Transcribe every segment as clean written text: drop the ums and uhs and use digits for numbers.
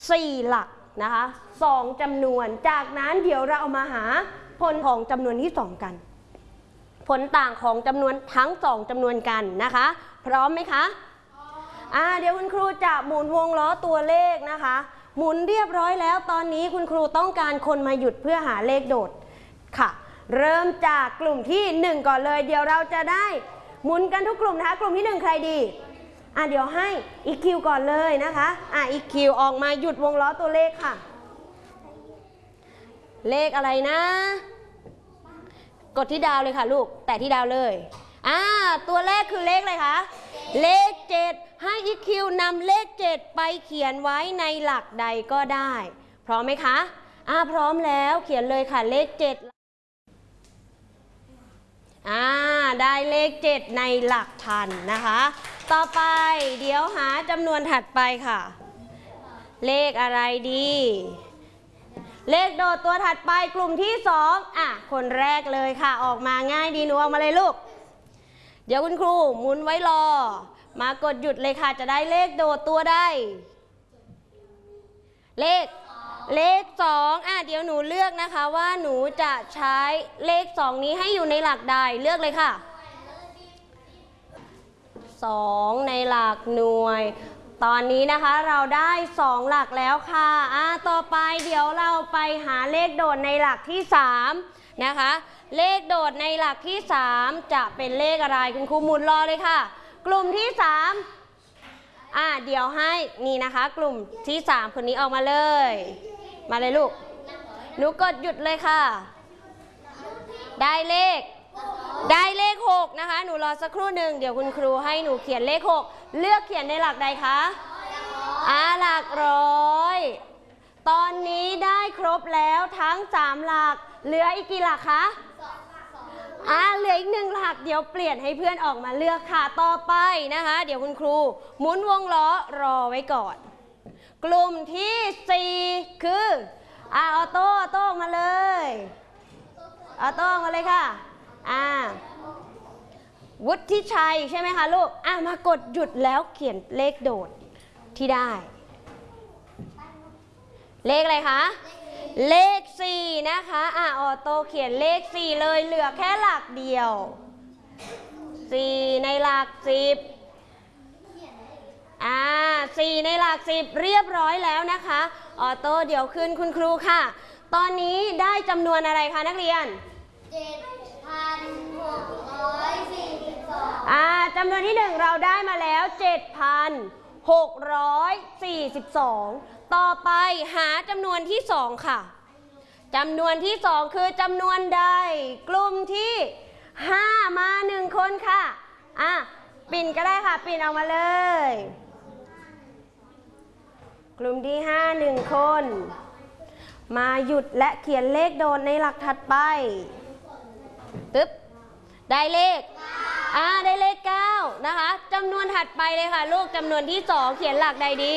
4 หลักนะคะ2 จำนวนจากนั้นเดี๋ยวเราเอามาหาผลของจำนวนที่2กันผลต่างของจำนวนทั้ง2จำนวนกันนะคะพร้อมไหมคะเดี๋ยวคุณครูจะหมุนวงล้อตัวเลขนะคะหมุนเรียบร้อยแล้วตอนนี้คุณครูต้องการคนมาหยุดเพื่อหาเลขโดดค่ะเริ่มจากกลุ่มที่1ก่อนเลยเดี๋ยวเราจะได้หมุนกันทุกกลุ่มนะคะกลุ่มที่1ใครดีเดี๋ยวให้อีคิวก่อนเลยนะคะอีคิวออกมาหยุดวงล้อตัวเลขค่ะเลขอะไรนะกดที่ดาวเลยค่ะลูกแตะที่ดาวเลยตัวเลขคือเลขอะไรคะเลข7ให้อีคิวนำเลข7ไปเขียนไว้ในหลักใดก็ได้พร้อมไหมคะพร้อมแล้วเขียนเลยค่ะเลข7ได้เลข7ในหลักพันนะคะต่อไปเดี๋ยวหาจำนวนถัดไปค่ะเลขอะไรดีเลขโดดตัวถัดไปกลุ่มที่2คนแรกเลยค่ะออกมาง่ายดีหนูออกมาเลยลูกเดี๋ยวคุณครูหมุนไว้รอมากดหยุดเลยค่ะจะได้เลขโดดตัวได้เลข2เดี๋ยวหนูเลือกนะคะว่าหนูจะใช้เลข2นี้ให้อยู่ในหลักใดเลือกเลยค่ะ2ในหลักหน่วยตอนนี้นะคะเราได้2หลักแล้วค่ะต่อไปเดี๋ยวเราไปหาเลขโดดในหลักที่3นะคะเลขโดดในหลักที่3จะเป็นเลขอะไรคุณครูหมุนรอเลยค่ะกลุ่มที่3เดี๋ยวให้นี่นะคะกลุ่มที่3คนนี้ออกมาเลยมาเลยลูกหนูกดหยุดเลยค่ะได้เลข6นะคะหนูรอสักครู่หนึ่งเดี๋ยวคุณครูให้หนูเขียนเลข6เลือกเขียนในหลักใดคะหลักร้อยตอนนี้ได้ครบแล้วทั้ง3หลักเหลืออีกกี่หลักคะเหลืออีก1หลักเดี๋ยวเปลี่ยนให้เพื่อนออกมาเลือกค่ะต่อไปนะคะเดี๋ยวคุณครูหมุนวงล้อรอไว้ก่อนกลุ่มที่4คือออโต้ออกมาเลยออโต้ออกมาเลยค่ะวุฒิชัยใช่ไหมคะลูกมากดหยุดแล้วเขียนเลขโดดที่ได้เลขอะไรคะเลข4นะคะออโต้เขียนเลข4เลยเหลือแค่หลักเดียว4ในหลัก10 4ในหลัก10เรียบร้อยแล้วนะคะออโต้เดี๋ยวขึ้นคุณครูค่ะตอนนี้ได้จำนวนอะไรคะนักเรียนจำนวนที่1เราได้มาแล้ว 7,642 ต่อไปหาจำนวนที่2ค่ะจำนวนที่2คือจำนวนใดกลุ่มที่5มา1คนค่ะปิ่นก็ได้ค่ะปิ่นเอามาเลยกลุ่มที่5 1คนมาหยุดและเขียนเลขโดดในหลักถัดไปตึ๊บได้เลขได้เลข9นะคะจำนวนถัดไปเลยค่ะลูกจำนวนที่2เขียนหลักใดดี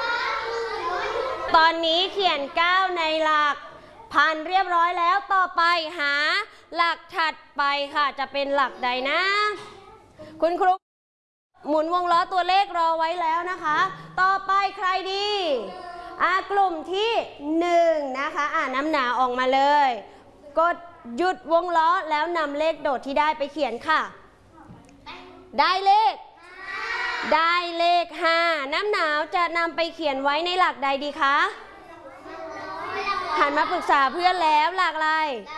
ตอนนี้เขียน9ในหลักพันเรียบร้อยแล้วต่อไปหาหลักถัดไปค่ะจะเป็นหลักใดนะคุณครูหมุนวงล้อตัวเลขรอไว้แล้วนะคะต่อไปใครดีกลุ่มที่1นะคะน้ำหนาออกมาเลยกดหยุดวงล้อแล้วนำเลขโดดที่ได้ไปเขียนค่ะได้เลข5น้ำหนาวจะนำไปเขียนไว้ในหลักใดดีคะหันมาปรึกษาเพื่อนแล้วหลักอะไร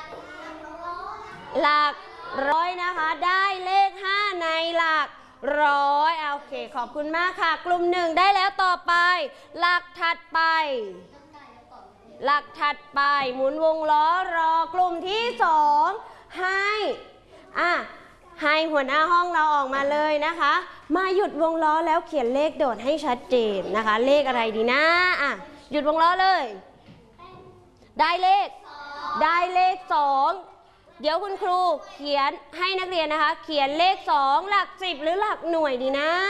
หลักร้อยนะคะได้เลข5ในหลักร้อยโอเคขอบคุณมากค่ะกลุ่ม1ได้แล้วต่อไปหลักถัดไปหมุนวงล้อรอกลุ่มที่2ให้หัวหน้าห้องเราออกมาเลยนะคะมาหยุดวงล้อแล้วเขียนเลขโดดให้ชัดเจนนะคะเลขอะไรดีนะหยุดวงล้อเลยได้เลข2เดี๋ยวคุณครูเขียนให้นักเรียนนะคะเขียนเลข2หลัก10หรือหลักหน่วยดีนะ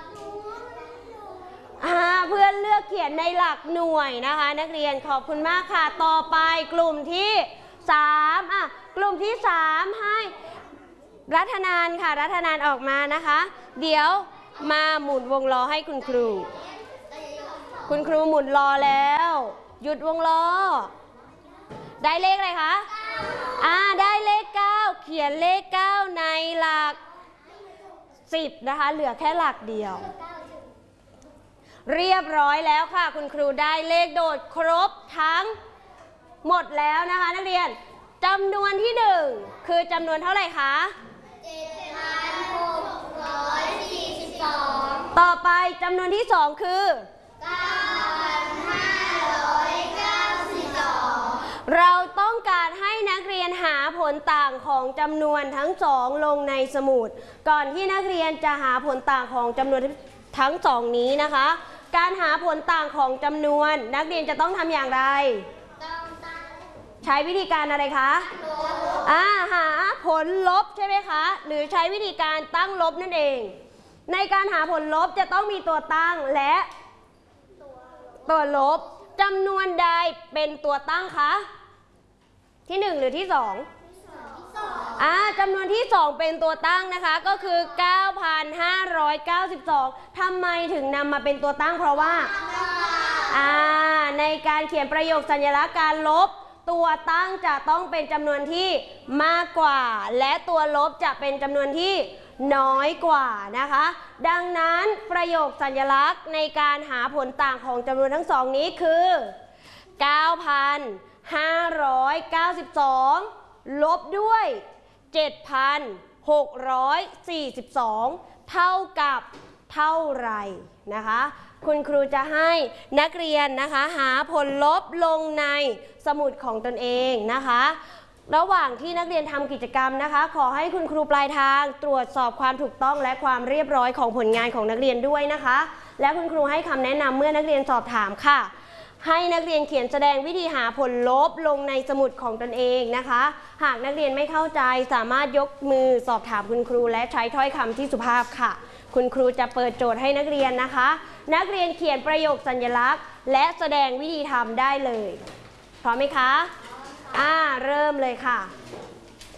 เพื่อนเลือกเขียนในหลักหน่วยนะคะนักเรียนขอบคุณมากค่ะต่อไปกลุ่มที่3กลุ่มที่3ให้รัฐนานค่ะรัฐนานออกมานะคะเดี๋ยวมาหมุนวงล้อให้คุณครูคุณครูหมุนรอแล้ว หยุดวงล้อได้เลขอะไรคะได้เลข9เขียนเลข9ในหลัก10นะคะเหลือแค่หลักเดียวเรียบร้อยแล้วค่ะคุณครูได้เลขโดดครบทั้งหมดแล้วนะคะนักเรียนจำนวนที่1คือจำนวนเท่าไหร่คะ 7,642 ต่อไปจำนวนที่2คือ 9,592 เราต้องการให้นักเรียนหาผลต่างของจำนวนทั้ง2ลงในสมุดก่อนที่นักเรียนจะหาผลต่างของจำนวนทั้ง2นี้นะคะการหาผลต่างของจำนวนนักเรียนจะต้องทำอย่างไรใช้วิธีการอะไรคะหาผลลบใช่ไหมคะหรือใช้วิธีการตั้งลบนั่นเองในการหาผลลบจะต้องมีตัวตั้งและตัวลบจำนวนใดเป็นตัวตั้งคะที่1หรือที่2จำนวนที่2เป็นตัวตั้งนะคะก็คือ 9,592 ทำไมถึงนำมาเป็นตัวตั้งเพราะว่าในการเขียนประโยคสัญลักษณ์การลบตัวตั้งจะต้องเป็นจำนวนที่มากกว่าและตัวลบจะเป็นจำนวนที่น้อยกว่านะคะดังนั้นประโยคสัญลักษณ์ในการหาผลต่างของจำนวนทั้งสองนี้คือ 9,592 ลบด้วย 7,642 เท่ากับเท่าไหร่นะคะคุณครูจะให้นักเรียนนะคะหาผลลบลงในสมุดของตนเองนะคะระหว่างที่นักเรียนทำกิจกรรมนะคะขอให้คุณครูปลายทางตรวจสอบความถูกต้องและความเรียบร้อยของผลงานของนักเรียนด้วยนะคะและคุณครูให้คำแนะนำเมื่อนักเรียนสอบถามค่ะให้นักเรียนเขียนแสดงวิธีหาผลลบลงในสมุดของตนเองนะคะหากนักเรียนไม่เข้าใจสามารถยกมือสอบถามคุณครูและใช้ถ้อยคำที่สุภาพค่ะคุณครูจะเปิดโจทย์ให้นักเรียนนะคะนักเรียนเขียนประโยคสัญลักษณ์และแสดงวิธีทำได้เลยพร้อมไหมคะเริ่มเลยค่ะ